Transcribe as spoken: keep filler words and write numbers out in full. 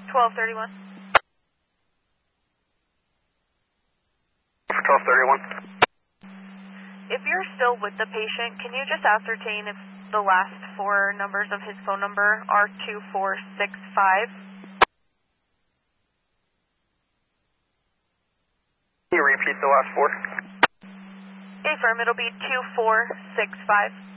twelve thirty-one. For twelve thirty-one. If you're still with the patient, can you just ascertain if the last four numbers of his phone number are two four six five? Can you repeat the last four? Affirm, it'll be two four six five.